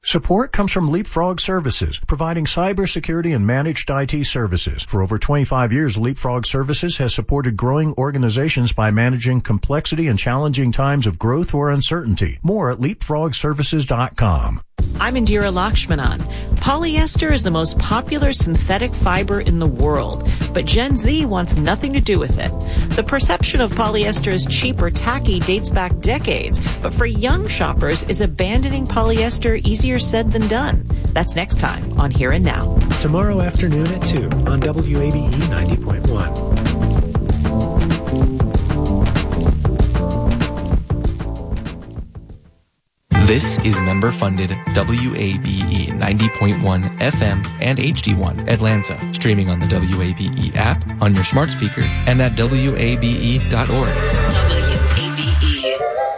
Support comes from Leapfrog Services, providing cybersecurity and managed IT services. For over 25 years, Leapfrog Services has supported growing organizations by managing complexity and challenging times of growth or uncertainty. More at leapfrogservices.com. I'm Indira Lakshmanan. Polyester is the most popular synthetic fiber in the world, but Gen Z wants nothing to do with it. The perception of polyester as cheap or tacky dates back decades, but for young shoppers, is abandoning polyester easier said than done? That's next time on Here and Now. Tomorrow afternoon at 2 on WABE 90.1. This is member-funded WABE 90.1 FM and HD1 Atlanta, streaming on the WABE app, on your smart speaker, and at WABE.org. WABE.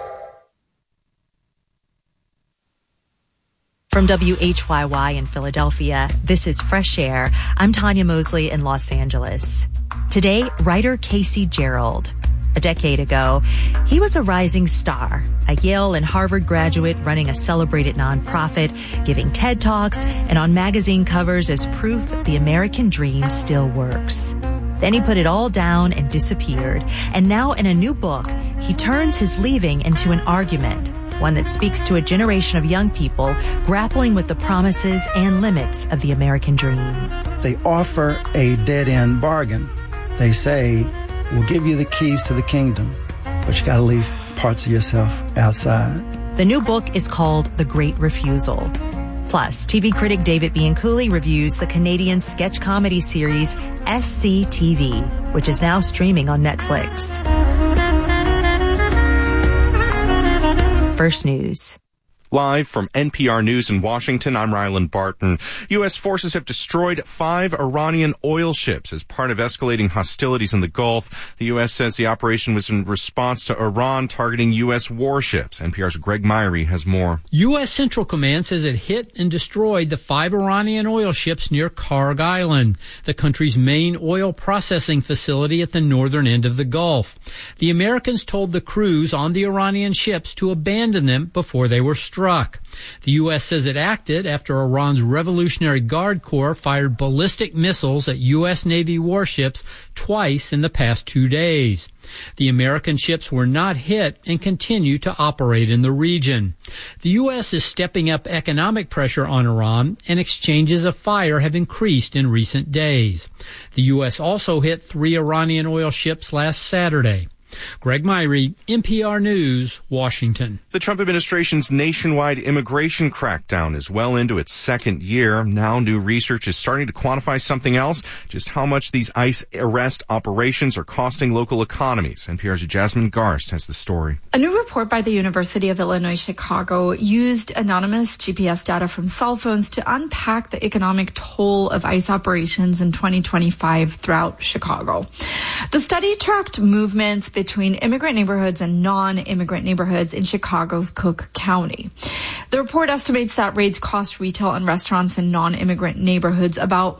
From WHYY in Philadelphia, this is Fresh Air. I'm Tanya Mosley in Los Angeles. Today, writer Casey Gerald. A decade ago, he was a rising star, a Yale and Harvard graduate running a celebrated nonprofit, giving TED Talks, and on magazine covers as proof the American dream still works. Then he put it all down and disappeared. And now in a new book, he turns his leaving into an argument, one that speaks to a generation of young people grappling with the promises and limits of the American dream. They offer a dead-end bargain. They say, we'll give you the keys to the kingdom, but you got to leave parts of yourself outside. The new book is called The Great Refusal. Plus, TV critic David Bianculli reviews the Canadian sketch comedy series SCTV, which is now streaming on Netflix. First News. Live from NPR News in Washington, I'm Ryland Barton. U.S. forces have destroyed 5 Iranian oil ships as part of escalating hostilities in the Gulf. The U.S. says the operation was in response to Iran targeting U.S. warships. NPR's Greg Myrie has more. U.S. Central Command says it hit and destroyed the 5 Iranian oil ships near Karg Island, the country's main oil processing facility at the northern end of the Gulf. The Americans told the crews on the Iranian ships to abandon them before they were struck. The U.S. says it acted after Iran's Revolutionary Guard Corps fired ballistic missiles at U.S. Navy warships twice in the past 2 days. The American ships were not hit and continue to operate in the region. The U.S. is stepping up economic pressure on Iran, and exchanges of fire have increased in recent days. The U.S. also hit 3 Iranian oil ships last Saturday. Greg Myrie, NPR News, Washington. The Trump administration's nationwide immigration crackdown is well into its second year. Now new research is starting to quantify something else, just how much these ICE arrest operations are costing local economies. NPR's Jasmine Garst has the story. A new report by the University of Illinois Chicago used anonymous GPS data from cell phones to unpack the economic toll of ICE operations in 2025 throughout Chicago. The study tracked movements between immigrant neighborhoods and non-immigrant neighborhoods in Chicago's Cook County. The report estimates that raids cost retail and restaurants in non-immigrant neighborhoods about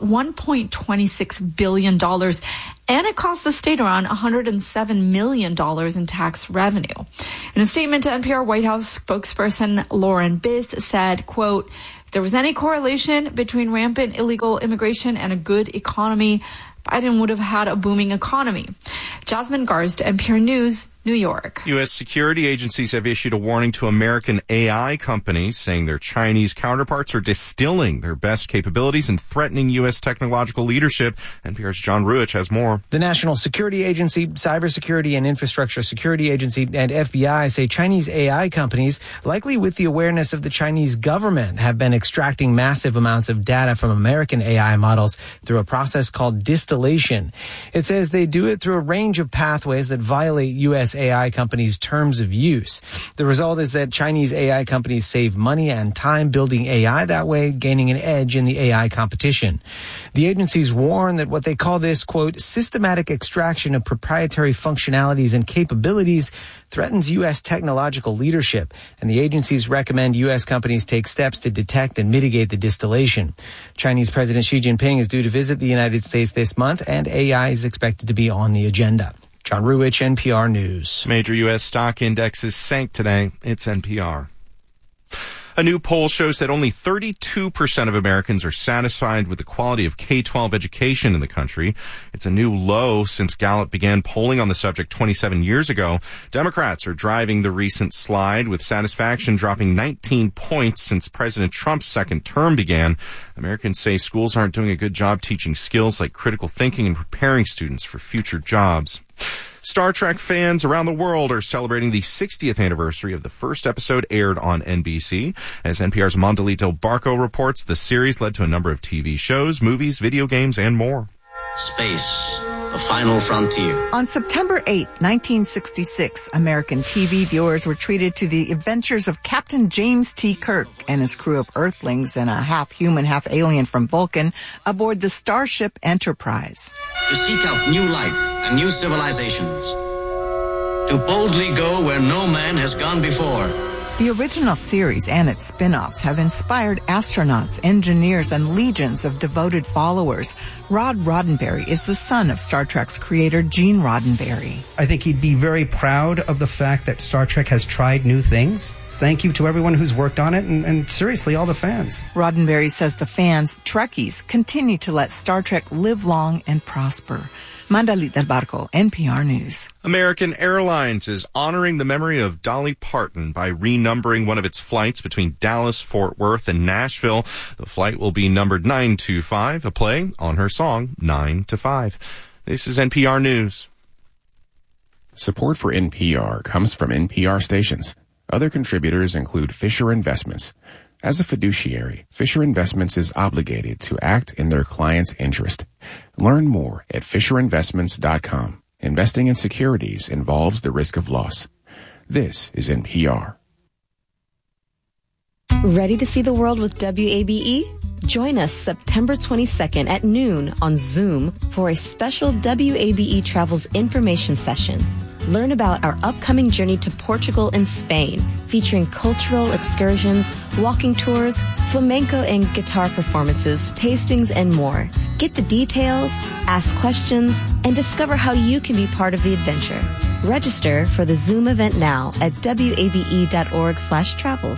$1.26 billion, and it cost the state around $107 million in tax revenue. In a statement to NPR, White House spokesperson Lauren Biss said, quote, if there was any correlation between rampant illegal immigration and a good economy, Biden would have had a booming economy. Jasmine Garst, NPR News, New York. U.S. security agencies have issued a warning to American AI companies, saying their Chinese counterparts are distilling their best capabilities and threatening U.S. technological leadership. NPR's John Ruich has more. The National Security Agency, Cybersecurity and Infrastructure Security Agency, and FBI say Chinese AI companies, likely with the awareness of the Chinese government, have been extracting massive amounts of data from American AI models through a process called distillation. It says they do it through a range of pathways that violate U.S. AI companies' terms of use. The result is that Chinese AI companies save money and time building AI that way, gaining an edge in the AI competition. The agencies warn that what they call this, quote, systematic extraction of proprietary functionalities and capabilities threatens U.S. technological leadership, and the agencies recommend U.S. companies take steps to detect and mitigate the distillation. Chinese President Xi Jinping is due to visit the United States this month, and AI is expected to be on the agenda. John Ruich, NPR News. Major U.S. stock indexes sank today. It's NPR. A new poll shows that only 32% of Americans are satisfied with the quality of K-12 education in the country. It's a new low since Gallup began polling on the subject 27 years ago. Democrats are driving the recent slide, with satisfaction dropping 19 points since President Trump's second term began. Americans say schools aren't doing a good job teaching skills like critical thinking and preparing students for future jobs. Star Trek fans around the world are celebrating the 60th anniversary of the first episode aired on NBC. As NPR's Mondali Del Barco reports, the series led to a number of TV shows, movies, video games, and more. Space, the final frontier. On September 8, 1966, American TV viewers were treated to the adventures of Captain James T. Kirk and his crew of Earthlings and a half-human, half-alien from Vulcan aboard the Starship Enterprise. To seek out new life and new civilizations. To boldly go where no man has gone before. The original series and its spin-offs have inspired astronauts, engineers, and legions of devoted followers. Rod Roddenberry is the son of Star Trek's creator, Gene Roddenberry. I think he'd be very proud of the fact that Star Trek has tried new things. Thank you to everyone who's worked on it, and seriously, all the fans. Roddenberry says the fans, Trekkies, continue to let Star Trek live long and prosper. Mandalit Del Barco, NPR News. American Airlines is honoring the memory of Dolly Parton by renumbering one of its flights between Dallas, Fort Worth, and Nashville. The flight will be numbered 925, a play on her song 9 to 5. This is NPR News. Support for NPR comes from NPR stations. Other contributors include Fisher Investments. As a fiduciary, Fisher Investments is obligated to act in their client's interest. Learn more at FisherInvestments.com. Investing in securities involves the risk of loss. This is NPR. Ready to see the world with WABE? Join us September 22nd at noon on Zoom for a special WABE Travels information session. Learn about our upcoming journey to Portugal and Spain, featuring cultural excursions, walking tours, flamenco and guitar performances, tastings, and more. Get the details, ask questions, and discover how you can be part of the adventure. Register for the Zoom event now at wabe.org/travels.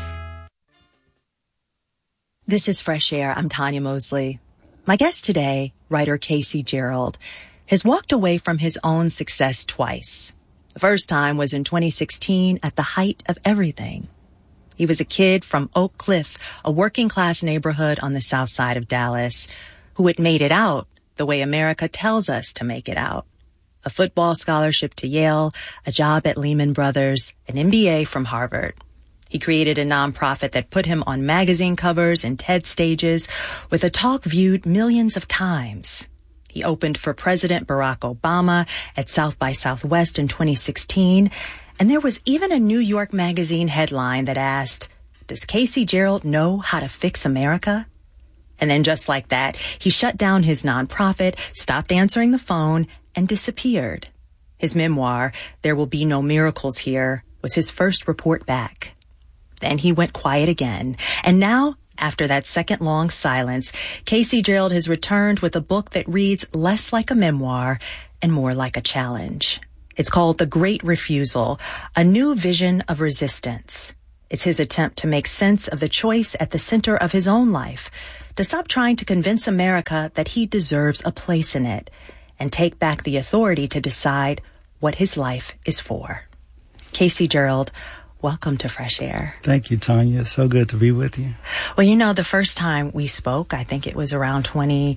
This is Fresh Air. I'm Tanya Mosley. My guest today, writer Casey Gerald, has walked away from his own success twice. The first time was in 2016 at the height of everything. He was a kid from Oak Cliff, a working-class neighborhood on the south side of Dallas, who had made it out the way America tells us to make it out. A football scholarship to Yale, a job at Lehman Brothers, an MBA from Harvard. He created a nonprofit that put him on magazine covers and TED stages with a talk viewed millions of times. He opened for President Barack Obama at South by Southwest in 2016, and there was even a New York Magazine headline that asked, "Does Casey Gerald know how to fix America?" And then just like that, he shut down his nonprofit, stopped answering the phone, and disappeared. His memoir, There Will Be No Miracles Here, was his first report back. Then he went quiet again, and now, after that second long silence, Casey Gerald has returned with a book that reads less like a memoir and more like a challenge. It's called The Great Refusal, a new vision of resistance. It's his attempt to make sense of the choice at the center of his own life, to stop trying to convince America that he deserves a place in it, and take back the authority to decide what his life is for. Casey Gerald, welcome to Fresh Air. Thank you, Tanya. It's so good to be with you. Well, you know, the first time we spoke, I think it was around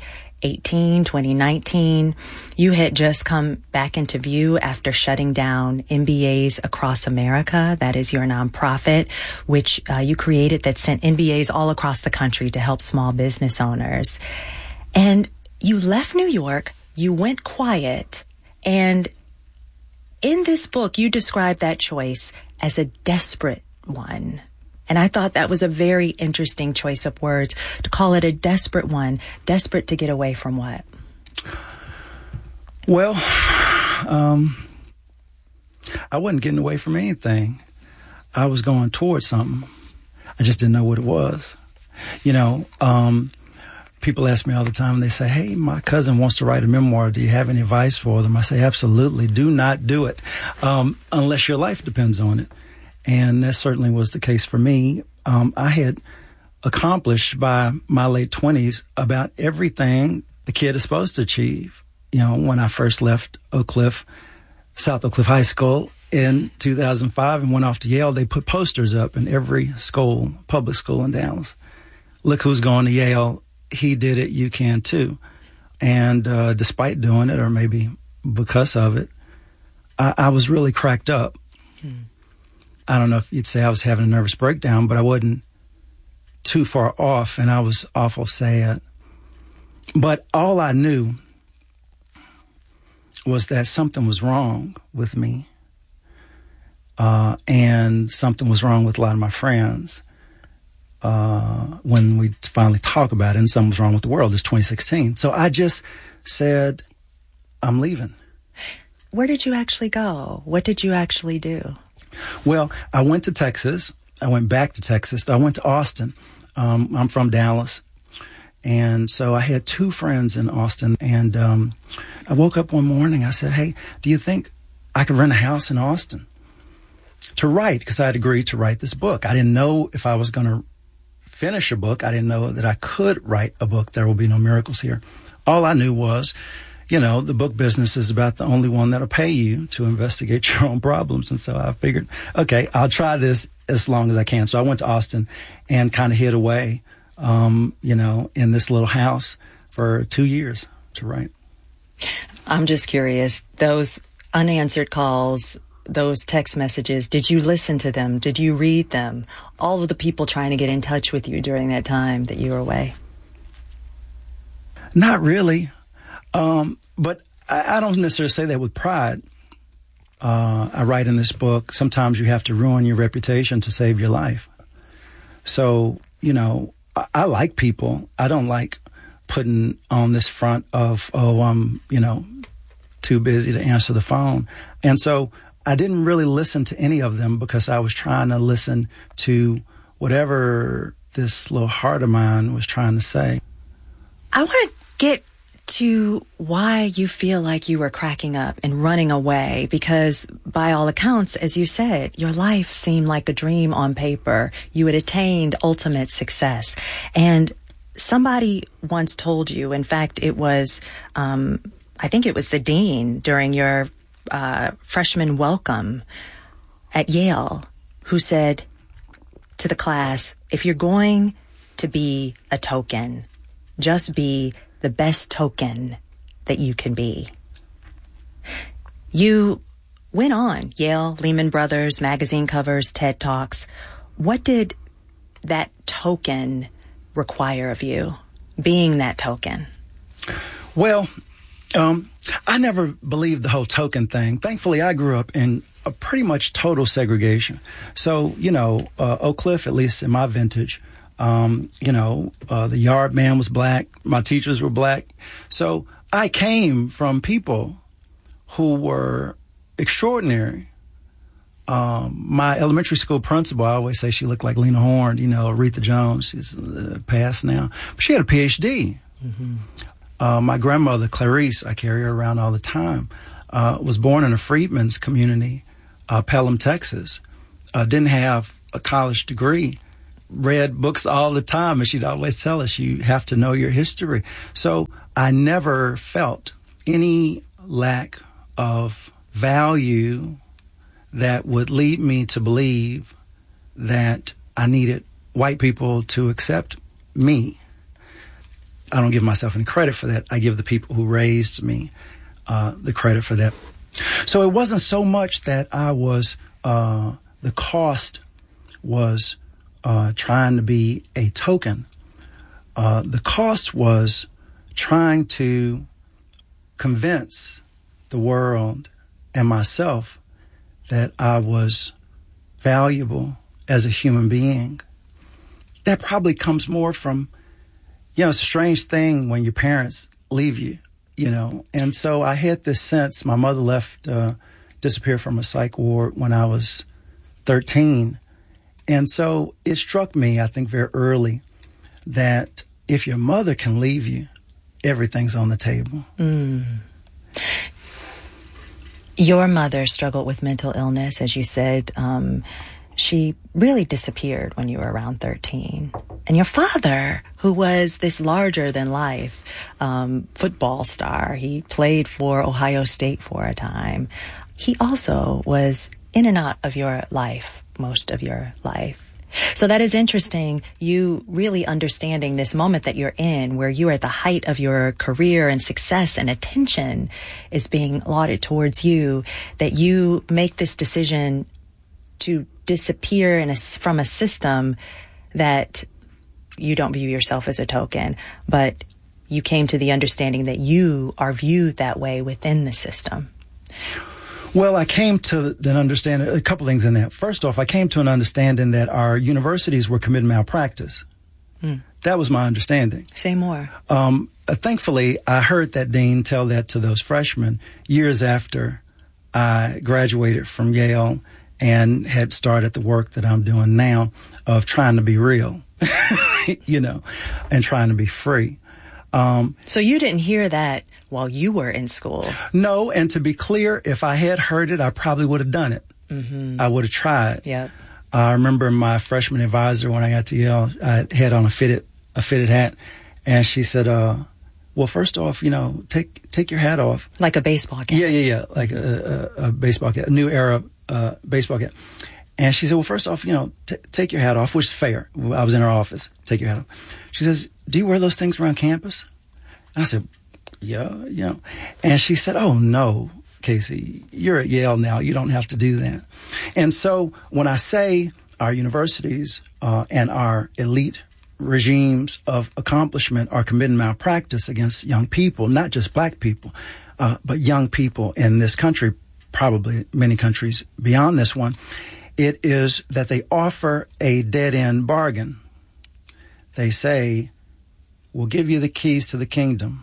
2018, 2019, you had just come back into view after shutting down MBAs Across America. That is your nonprofit, which you created that sent MBAs all across the country to help small business owners. And you left New York, you went quiet, and in this book, you described that choice as a desperate one. And I thought that was a very interesting choice of words, to call it a desperate one. Desperate to get away from what? Well, I wasn't getting away from anything. I was going towards something. I just didn't know what it was. You know, people ask me all the time, they say, "Hey, my cousin wants to write a memoir. Do you have any advice for them?" I say, absolutely, do not do it unless your life depends on it. And that certainly was the case for me. I had accomplished by my late 20s about everything the kid is supposed to achieve. You know, when I first left South Oak Cliff High School in 2005 and went off to Yale, they put posters up in every school, public school in Dallas. Look who's going to Yale. He did it. You can too. And despite doing it, or maybe because of it, I was really cracked up. I don't know if you'd say I was having a nervous breakdown, but I wasn't too far off, and I was awful sad. But all I knew was that something was wrong with me, and something was wrong with a lot of my friends. When we finally talk about it, and something was wrong with the world. It's 2016. So I just said, I'm leaving. Where did you actually go? What did you actually do? Well, I went to Texas. I went back to Texas. I went to Austin. I'm from Dallas. And so I had two friends in Austin. And I woke up one morning. I said, hey, do you think I could rent a house in Austin to write? Because I had agreed to write this book. I didn't know if I was going to finish a book. I didn't know that I could write a book. There will be no miracles here. All I knew was, you know, the book business is about the only one that'll pay you to investigate your own problems. And so I figured, okay, I'll try this as long as I can. So I went to Austin and kind of hid away, you know, in this little house for 2 years to write. I'm just curious, those unanswered calls, those text messages, did you listen to them? Did you read them? All of the people trying to get in touch with you during that time that you were away? Not really. But I don't necessarily say that with pride. I write in this book, sometimes you have to ruin your reputation to save your life. So, you know, I like people. I don't like putting on this front of, oh, I'm, you know, too busy to answer the phone. And so I didn't really listen to any of them because I was trying to listen to whatever this little heart of mine was trying to say. I want to get to why you feel like you were cracking up and running away, because by all accounts, as you said, your life seemed like a dream on paper. You had attained ultimate success. And somebody once told you, in fact, it was, I think it was the dean during your freshman welcome at Yale, who said to the class, if you're going to be a token, just be the best token that you can be. You went on Yale, Lehman Brothers, magazine covers, TED Talks. What did that token require of you, being that token? Well, I never believed the whole token thing. Thankfully, I grew up in a pretty much total segregation. So, you know, Oak Cliff, at least in my vintage, you know, the yard man was black. My teachers were black. So I came from people who were extraordinary. My elementary school principal, I always say she looked like Lena Horne, you know, Aretha Jones. She's passed now. But she had a PhD. Mm-hmm. My grandmother, Clarice, I carry her around all the time, was born in a freedmen's community, Pelham, Texas. Didn't have a college degree. Read books all the time, and she'd always tell us, you have to know your history. So I never felt any lack of value that would lead me to believe that I needed white people to accept me. I don't give myself any credit for that. I give the people who raised me the credit for that. So it wasn't so much that I was, the cost was trying to be a token. The cost was trying to convince the world and myself that I was valuable as a human being. That probably comes more from, you know, it's a strange thing when your parents leave you, you know. And so I had this sense, my mother disappeared from a psych ward when I was 13. And so it struck me, I think, very early that if your mother can leave you, everything's on the table. Mm. Your mother struggled with mental illness, as you said. she really disappeared when you were around 13. And your father, who was this larger-than-life football star, he played for Ohio State for a time, he also was in and out of your life, most of your life. So that is interesting, you really understanding this moment that you're in, where you are at the height of your career and success and attention is being lauded towards you, that you make this decision to disappear from a system that you don't view yourself as a token, but you came to the understanding that you are viewed that way within the system. Well, I came to an understanding, a couple things in that. First off, I came to an understanding that our universities were committing malpractice. That was my understanding. Say more. Thankfully, I heard that dean tell that to those freshmen years after I graduated from Yale and had started the work that I'm doing now of trying to be real, and trying to be free. So you didn't hear that while you were in school? No, and to be clear, if I had heard it, I probably would have done it. I would have tried. Yep. I remember my freshman advisor when I got to Yale, I had on a fitted hat, and she said, well, first off, take your hat off. Like a baseball cap. Yeah. Like a baseball cap, a new era baseball cap. And she said, well, first off, take your hat off, which is fair. I was in her office. Take your hat off. She says, do you wear those things around campus? And I said, yeah. And she said, oh, no, Casey, you're at Yale now. You don't have to do that. And so when I say our universities and our elite regimes of accomplishment are committing malpractice against young people, not just black people, but young people in this country, probably many countries beyond this one, it is that they offer a dead-end bargain. They say, we'll give you the keys to the kingdom,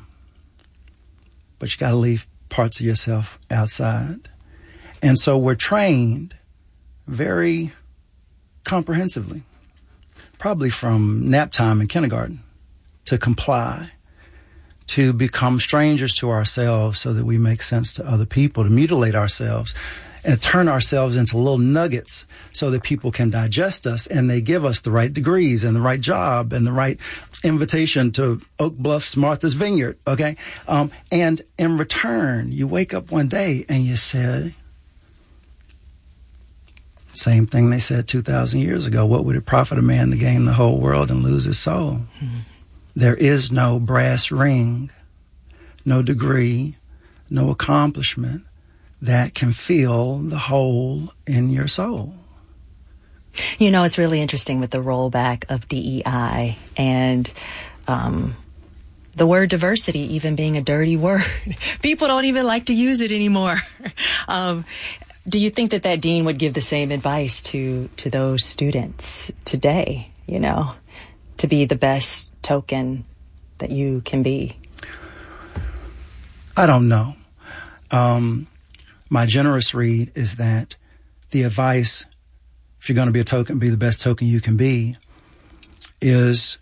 but you got to leave parts of yourself outside. And so we're trained very comprehensively, probably from nap time in kindergarten, to comply, to become strangers to ourselves so that we make sense to other people, to mutilate ourselves and turn ourselves into little nuggets so that people can digest us and they give us the right degrees and the right job and the right invitation to Oak Bluff's Martha's Vineyard, okay? And in return, you wake up one day and you say, same thing they said 2,000 years ago, what would it profit a man to gain the whole world and lose his soul? There is no brass ring, no degree, no accomplishment that can fill the hole in your soul. It's really interesting with the rollback of DEI and the word diversity even being a dirty word. People don't even like to use it anymore. Do you think that dean would give the same advice to those students today, to be the best token that you can be? I don't know. My generous read is that the advice, if you're going to be a token, be the best token you can be, is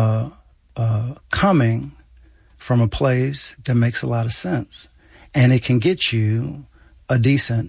coming from a place that makes a lot of sense. And it can get you a decent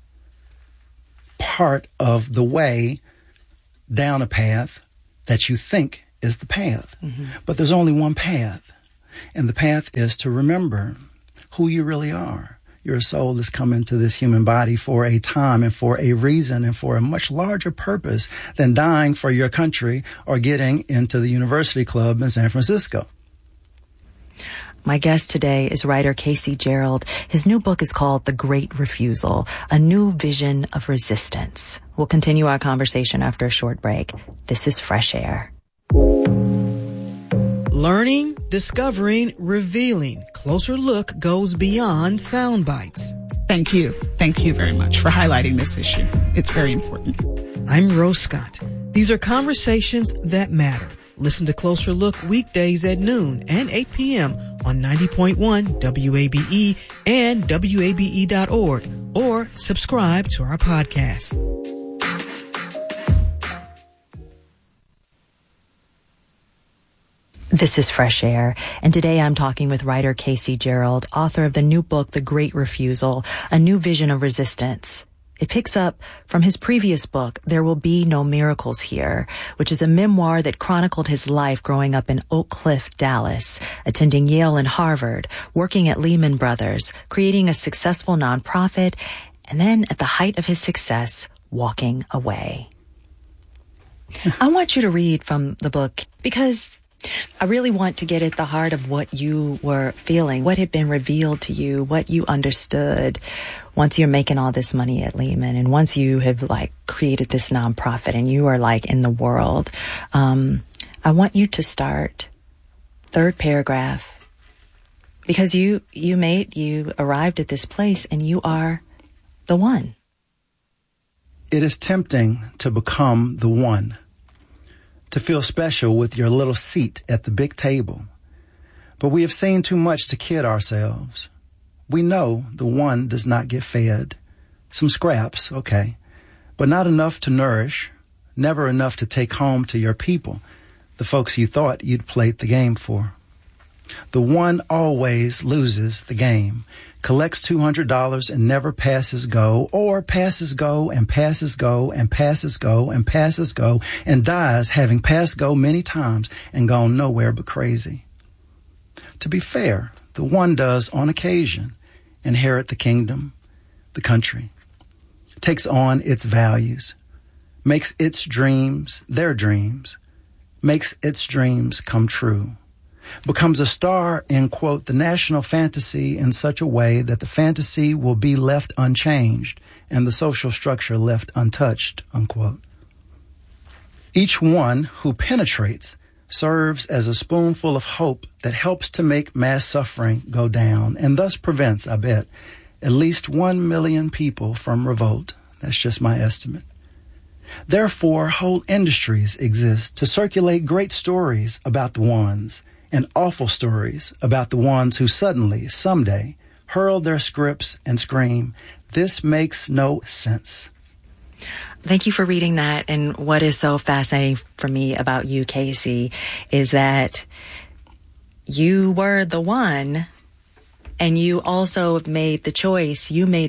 part of the way down a path that you think is the path. But there's only one path. And the path is to remember who you really are. You're a soul that's come into this human body for a time and for a reason and for a much larger purpose than dying for your country or getting into the University Club in San Francisco. My guest today is writer Casey Gerald. His new book is called The Great Refusal, A New Vision of Resistance. We'll continue our conversation after a short break. This is Fresh Air. Learning, discovering, revealing. Closer Look goes beyond sound bites. Thank you. Thank you very much for highlighting this issue. It's very important. I'm Rose Scott. These are conversations that matter. Listen to Closer Look weekdays at noon and 8 p.m. on 90.1 WABE and WABE.org, or subscribe to our podcast. This is Fresh Air, and today I'm talking with writer Casey Gerald, author of the new book, The Great Refusal, A New Vision of Resistance. It picks up from his previous book, There Will Be No Miracles Here, which is a memoir that chronicled his life growing up in Oak Cliff, Dallas, attending Yale and Harvard, working at Lehman Brothers, creating a successful nonprofit, and then at the height of his success, walking away. I want you to read from the book because I really want to get at the heart of what you were feeling, what had been revealed to you, what you understood once you're making all this money at Lehman and once you have created this nonprofit and you are in the world. I want you to start third paragraph because you arrived at this place and you are the one. It is tempting to become the one, to feel special with your little seat at the big table. But we have seen too much to kid ourselves. We know the one does not get fed. Some scraps, okay, but not enough to nourish, never enough to take home to your people, the folks you thought you'd played the game for. The one always loses the game, collects $200 and never passes go, or passes go and passes go and passes go and passes go, and dies having passed go many times and gone nowhere but crazy. To be fair, the one does, on occasion, inherit the kingdom, the country, takes on its values, makes its dreams their dreams, makes its dreams come true, becomes a star in, quote, the national fantasy in such a way that the fantasy will be left unchanged and the social structure left untouched, unquote. Each one who penetrates serves as a spoonful of hope that helps to make mass suffering go down and thus prevents, I bet, at least 1 million people from revolt. That's just my estimate. Therefore, whole industries exist to circulate great stories about the ones and awful stories about the ones who suddenly, someday, hurl their scripts and scream, "This makes no sense." Thank you for reading that. And what is so fascinating for me about you, Casey, is that you were the one and you also made the choice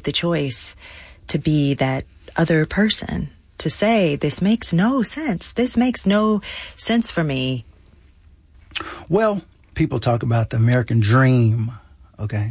to be that other person, to say, this makes no sense. This makes no sense for me. Well, people talk about the American dream, okay?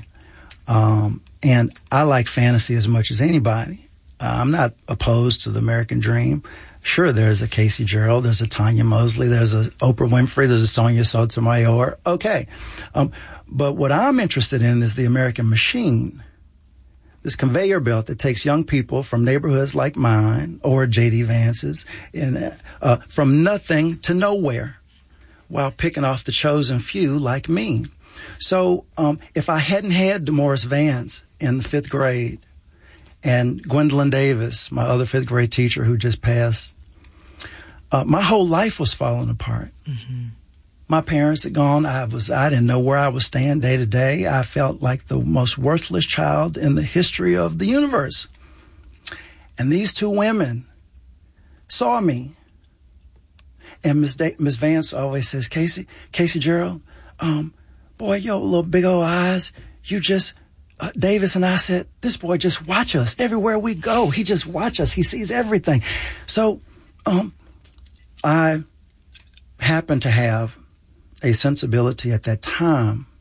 And I like fantasy as much as anybody. I'm not opposed to the American dream. Sure, there's a Casey Gerald, there's a Tanya Mosley, there's a Oprah Winfrey, there's a Sonia Sotomayor. Okay. But what I'm interested in is the American machine. This conveyor belt that takes young people from neighborhoods like mine or J.D. Vance's from nothing to nowhere while picking off the chosen few like me. So if I hadn't had DeMorris Vance in the 5th grade, and Gwendolyn Davis, my other 5th grade teacher who just passed, my whole life was falling apart. Mm-hmm. My parents had gone. I didn't know where I was staying day to day. I felt like the most worthless child in the history of the universe. And these two women saw me. And Miss Vance always says, Casey Gerald, boy, your little big old eyes, you just... Davis and I said, this boy just watch us everywhere we go. He just watch us. He sees everything. So I happened to have a sensibility at that time